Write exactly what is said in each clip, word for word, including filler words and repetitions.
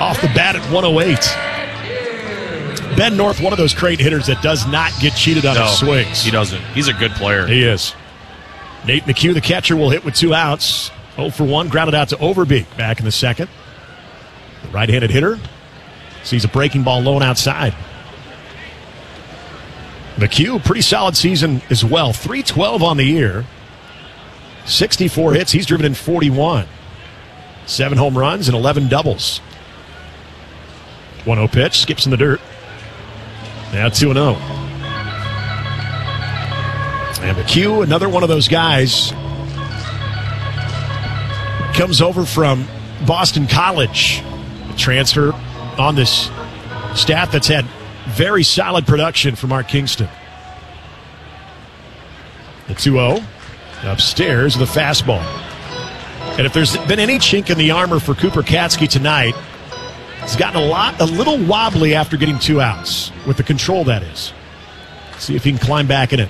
off the bat at one oh eight. Ben North, one of those great hitters that does not get cheated on no, his swings. He doesn't. He's a good player. He is. Nate McHugh, the catcher, will hit with two outs. oh for one, grounded out to Overbeek back in the second. The right-handed hitter sees a breaking ball low and outside. McHugh, pretty solid season as well. three twelve on the year. sixty-four hits. He's driven in forty-one. Seven home runs and eleven doubles. one oh pitch, skips in the dirt. Now two and oh. And McHugh, another one of those guys, comes over from Boston College. A transfer on this staff that's had very solid production from Mark Kingston. The two oh. Upstairs, the fastball. And if there's been any chink in the armor for Cooper Katsky tonight, he's gotten a lot, a little wobbly after getting two outs, with the control, that is. See if he can climb back in it.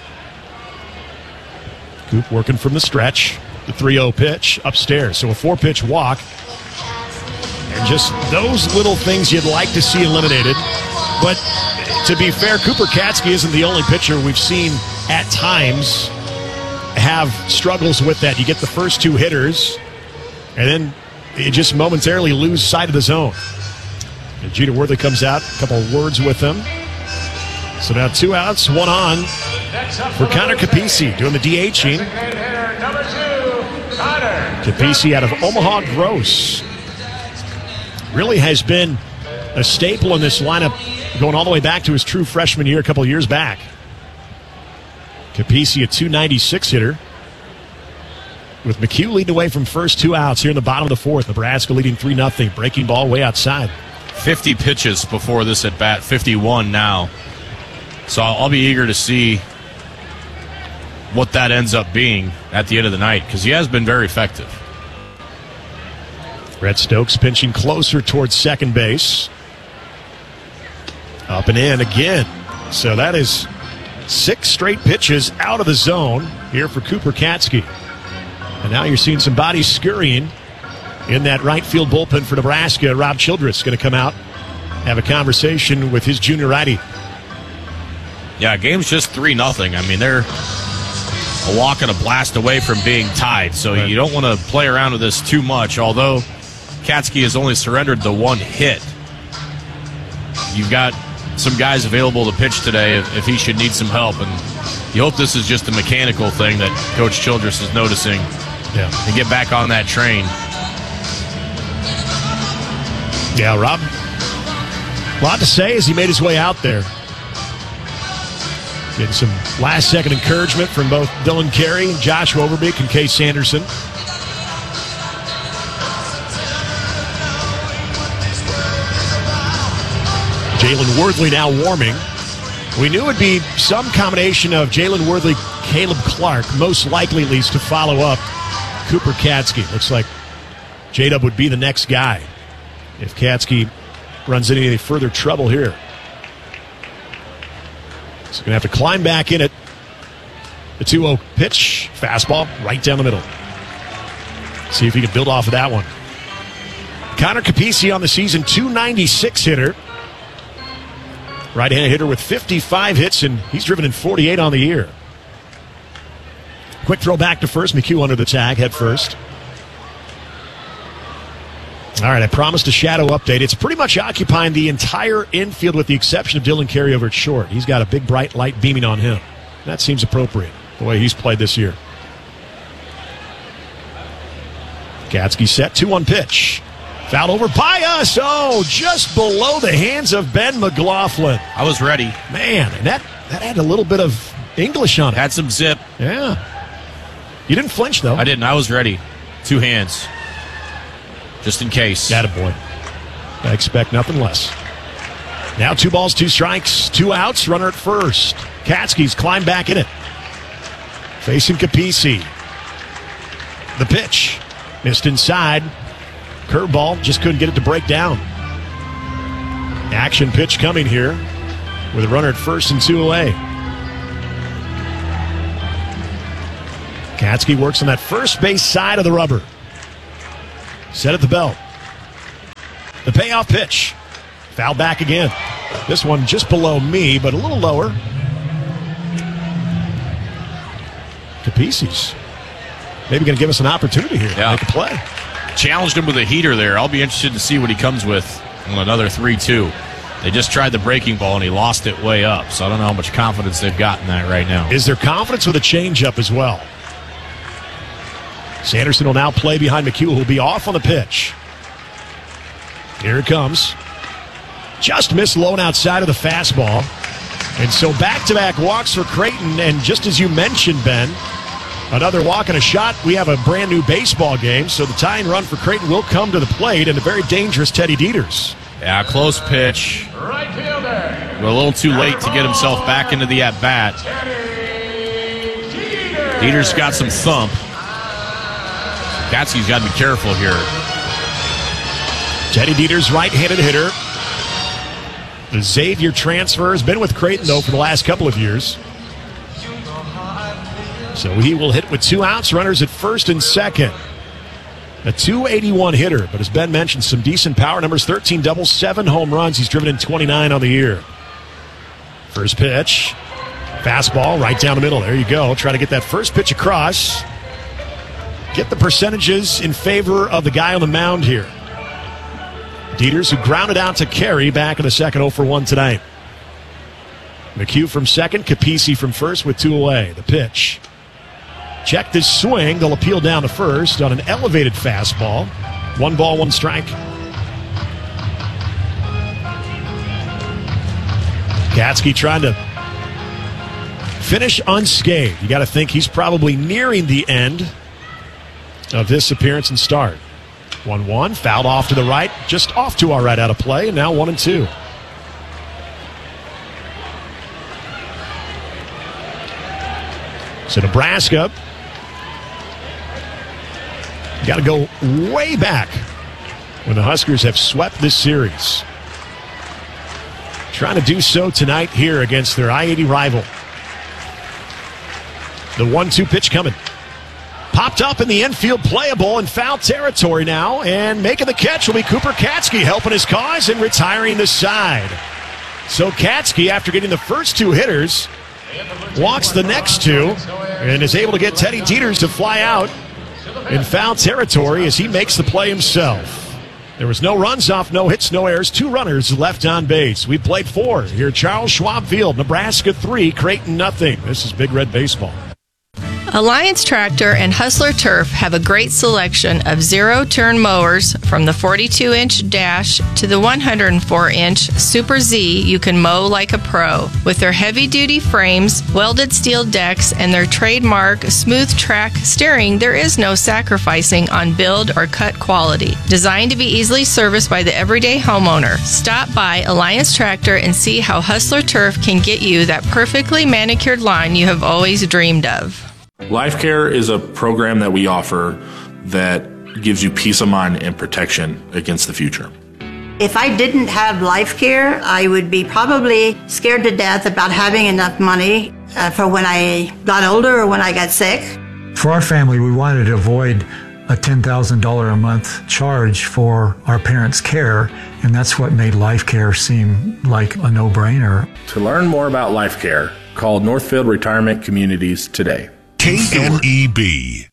Coop working from the stretch. The three oh pitch upstairs. So a four-pitch walk. And just those little things you'd like to see eliminated. But to be fair, Cooper Katsky isn't the only pitcher we've seen at times have struggles with that. You get the first two hitters, and then you just momentarily lose sight of the zone. And Jeter Worthy comes out, a couple of words with them. So now two outs, one on for Connor Capisi doing the DHing. Capisi out of Omaha Gross. Really has been a staple in this lineup going all the way back to his true freshman year a couple of years back. Capisi, a two ninety-six hitter. With McHugh leading away from first, two outs here in the bottom of the fourth. Nebraska leading three nothing. Breaking ball way outside. fifty pitches before this at bat, fifty-one now. So I'll be eager to see what that ends up being at the end of the night, because he has been very effective. Brett Stokes pinching closer towards second base. Up and in again. So that is six straight pitches out of the zone here for Cooper Katsky. And now you're seeing some bodies scurrying in that right field bullpen for Nebraska. Rob Childress going to come out, have a conversation with his junior righty. Yeah, game's just three nothing. I mean, they're a walk and a blast away from being tied, so right. You don't want to play around with this too much, although Katsky has only surrendered the one hit. You've got some guys available to pitch today if, if he should need some help, and you hope this is just a mechanical thing that Coach Childress is noticing. Yeah. And get back on that train. Yeah, Rob, a lot to say as he made his way out there. Getting some last-second encouragement from both Dylan Carey, Joshua Overbeek, and Case Sanderson. Jalen Worthley now warming. We knew it would be some combination of Jalen Worthley, Caleb Clark, most likely at least to follow up Cooper Katsky. Looks like J-Dub would be the next guy if Katsky runs into any further trouble here. He's going to have to climb back in it. The two oh pitch, fastball, right down the middle. See if he can build off of that one. Connor Capisi on the season, two ninety-six hitter. Right-handed hitter with fifty-five hits, and he's driven in forty-eight on the year. Quick throw back to first. McHugh under the tag, head first. All right, I promised a shadow update. It's pretty much occupying the entire infield with the exception of Dylan Carey over at short. He's got a big bright light beaming on him. That seems appropriate, the way he's played this year. Katsky set, two one pitch. Foul over by us. Oh, just below the hands of Ben McLaughlin. I was ready. Man, and that, that had a little bit of English on it. Had some zip. Yeah. You didn't flinch, though. I didn't. I was ready. Two hands. Just in case. Attaboy. I expect nothing less. Now two balls, two strikes, two outs, runner at first. Katsky's climbed back in it. Facing Capisi. The pitch. Missed inside. Curveball, just couldn't get it to break down. Action pitch coming here with a runner at first and two away. Katsky works on that first base side of the rubber. Set at the belt. The payoff pitch. Foul back again. This one just below me, but a little lower. Capisi's maybe going to give us an opportunity here yeah. to make a play. Challenged him with a heater there. I'll be interested to see what he comes with on another three two. They just tried the breaking ball, and he lost it way up. So I don't know how much confidence they've got in that right now. Is there confidence with a changeup as well? Sanderson will now play behind McHugh, who will be off on the pitch. Here it comes. Just missed low and outside of the fastball. And so back-to-back walks for Creighton, and just as you mentioned, Ben, another walk and a shot. We have a brand-new baseball game, so the tying run for Creighton will come to the plate, and a very dangerous Teddy Dieters. Yeah, close pitch. Right fielder. A little too late to get himself back into the at-bat. Dieters got some thump. Katzke's got to be careful here. Teddy Dieters, right-handed hitter. The Xavier transfer has been with Creighton, though, for the last couple of years. So he will hit with two outs, runners at first and second. A two eighty-one hitter, but as Ben mentioned, some decent power numbers, thirteen doubles, seven home runs. He's driven in twenty-nine on the year. First pitch. Fastball right down the middle. There you go. Try to get that first pitch across. Get the percentages in favor of the guy on the mound here. Dieters, who grounded out to Carey back in the second, oh for one tonight. McHugh from second, Capisi from first with two away. The pitch. Check this swing. They'll appeal down to first on an elevated fastball. One ball, one strike. Katzke trying to finish unscathed. You got to think he's probably nearing the end of this appearance and start. one one, fouled off to the right, just off to our right out of play, and now one and two. So Nebraska got to go way back when the Huskers have swept this series. Trying to do so tonight here against their I eighty rival. The one two pitch coming. Popped up in the infield, playable in foul territory now, and making the catch will be Cooper Katzke, helping his cause and retiring the side. So Katzke, after getting the first two hitters, walks the next two and is able to get Teddy Dieters to fly out in foul territory as he makes the play himself. There was no runs off, no hits, no errors, two runners left on base. We played four here at Charles Schwab Field. Nebraska three, Creighton nothing. This is Big Red Baseball. Alliance Tractor and Hustler Turf have a great selection of zero-turn mowers from the forty-two inch Dash to the one hundred four inch Super Z. You can mow like a pro. With their heavy-duty frames, welded steel decks, and their trademark smooth track steering, there is no sacrificing on build or cut quality. Designed to be easily serviced by the everyday homeowner. Stop by Alliance Tractor and see how Hustler Turf can get you that perfectly manicured lawn you have always dreamed of. Life Care is a program that we offer that gives you peace of mind and protection against the future. If I didn't have Life Care, I would be probably scared to death about having enough money uh, for when I got older or when I got sick. For our family, we wanted to avoid a ten thousand dollars a month charge for our parents' care, and that's what made Life Care seem like a no-brainer. To learn more about Life Care, call Northfield Retirement Communities today. K N E B.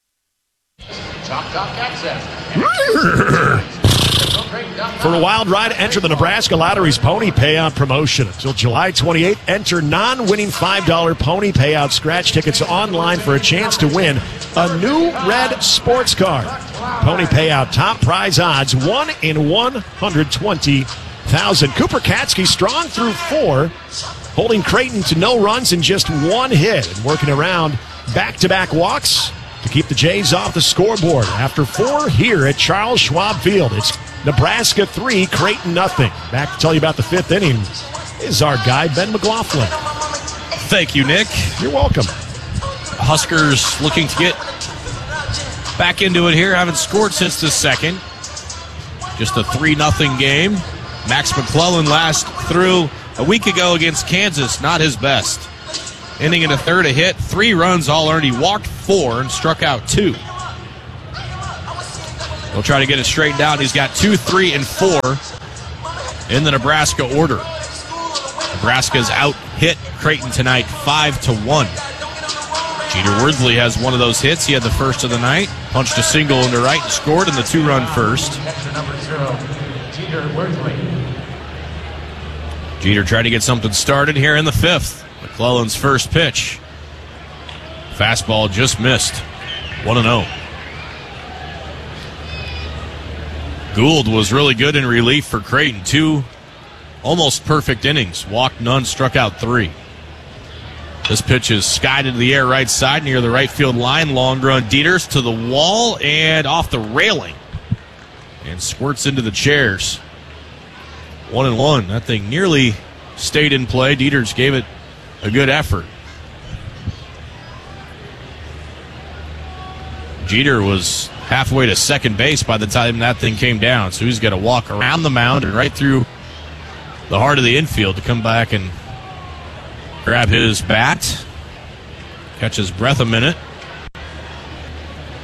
For a wild ride, enter the Nebraska Lottery's Pony Payout promotion. Until July twenty-eighth, enter non-winning five dollar Pony Payout scratch tickets online for a chance to win a new red sports car. Pony Payout top prize odds, one in one hundred twenty thousand. Cooper Katzke strong through four, holding Creighton to no runs and just one hit, and working around back-to-back walks to keep the Jays off the scoreboard. After four here at Charles Schwab Field, it's Nebraska three, Creighton nothing. Back to tell you about the fifth inning is our guy, Ben McLaughlin. Thank you, Nick. You're welcome. Huskers looking to get back into it here. Haven't scored since the second. Just a three nothing game. Max McClellan last through a week ago against Kansas. Not his best. Inning in a third, a hit, three runs all earned. He walked four and struck out two. He'll try to get it straightened out. He's got two, three, and four in the Nebraska order. Nebraska's out hit Creighton tonight five to one. Jeter Worthley has one of those hits. He had the first of the night. Punched a single into right and scored in the two-run first. Jeter tried to get something started here in the fifth. McClellan's first pitch. Fastball just missed. one and oh. Gould was really good in relief for Creighton. Two almost perfect innings. Walked none, struck out three. This pitch is skied into the air right side near the right field line. Long run Dieters to the wall and off the railing. And squirts into the chairs. One and one. That thing nearly stayed in play. Dieters gave it a good effort. Jeter was halfway to second base by the time that thing came down. So he's got to walk around the mound and right through the heart of the infield to come back and grab his bat. Catch his breath a minute.